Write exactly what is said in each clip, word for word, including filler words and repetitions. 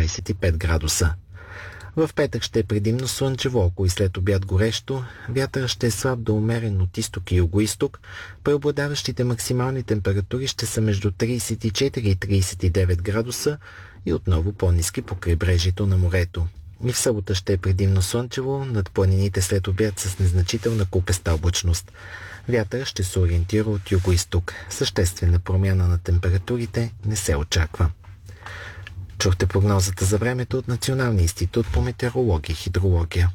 двадесет и пет градуса. В петък ще е предимно слънчево, ако и след обяд горещо. Вятърът ще е слаб до умерен от изток и югоизток. Преобладаващите максимални температури ще са между тридесет и четири и тридесет и девет градуса и отново по-ниски по крайбрежието на морето. И в събота ще е предимно слънчево, над планините след обяд с незначителна купеста облачност. Вятърът ще се ориентира от югоизток. Съществена промяна на температурите не се очаква. Чухте прогнозата за времето от Националния институт по метеорология и хидрология.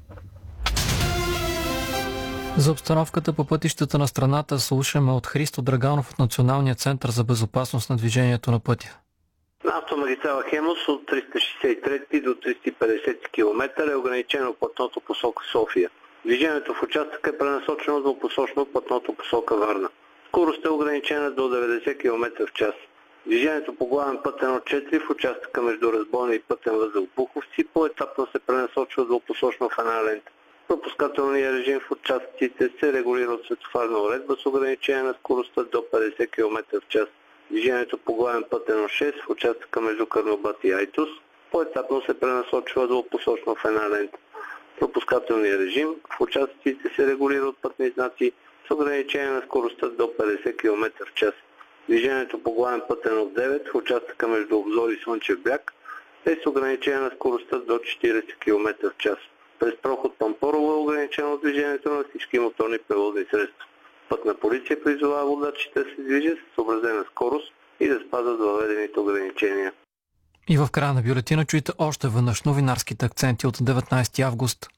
За обстановката по пътищата на страната слушаме от Христо Драганов от Националния център за безопасност на движението на пътя. На автомагистрала Хемус от триста шестдесет и трети до триста и петдесет км е ограничено платното посока София. Движението в участъка е пренасочено до посочно платното посока Варна. Скорост е ограничена до деветдесет км в час. Движението по главен път едно четири в участъка между Разбойна и пътен възел Буховци поетапно се пренасочва до посочно в една лента. Пропускателният режим в участъците се регулира от светофарна уредба с ограничение на скоростта до петдесет км в час. Движението по главен път едно шест в участъка между Карнобат и Айтос поетапно се пренасочва до посочно в една лента. Пропускателният режим в участъците се регулира от пътни знаци с ограничение на скоростта до петдесет км в час. Движението по главен път едно девет в участъка между Обзор и Слънчев бряг е с ограничение на скоростта до четиридесет км в час. През проход Пампорово е ограничено движението на всички моторни превозни средства. Пътна полиция призовава водачите да се движат с съобразена скорост и да спазват въведените ограничения. И в края на бюлетина чуйте още веднъж новинарските акценти от деветнадесети август.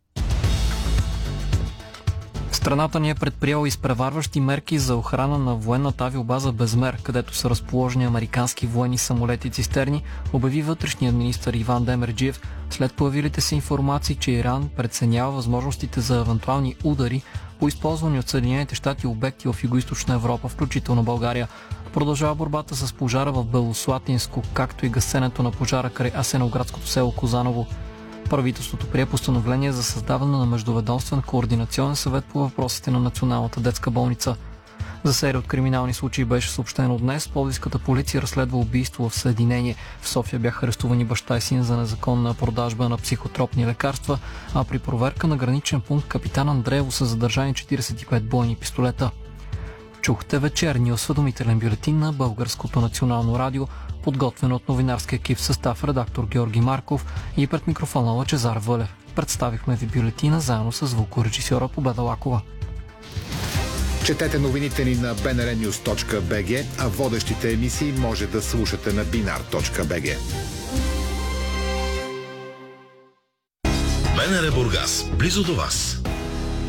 Страната ни е предприела изпреварващи мерки за охрана на военната авиобаза Безмер, където са разположени американски военни самолети цистерни, обяви вътрешният министър Иван Демерджиев след появилите се информации, че Иран преценява възможностите за евентуални удари по използвани от Съединените щати обекти в Югоизточна Европа, включително България. Продължава борбата с пожара в Белослатинско, както и гасенето на пожара край асеновградското село Козаново. Правителството прие постановление за създаване на междуведомствен координационен съвет по въпросите на Националната детска болница. За серия от криминални случаи беше съобщено днес. Пловдивската полиция разследва убийство в Съединение. В София бяха арестувани баща и син за незаконна продажба на психотропни лекарства, а при проверка на граничен пункт Капитан Андреево са задържани четиридесет и пет бойни пистолета. Чухте вечерния осведомителен бюлетин на Българското национално радио, подготвен от новинарски екип в състав редактор Георги Марков и пред микрофона Лъчезар Вълев. Представихме ви бюлетина заедно с звукорежисьора Победа Лакова. Четете новините ни на би ен ар нюз точка би джи, а водещите емисии може да слушате на бинар точка би джи. БНР Бургас, близо до вас.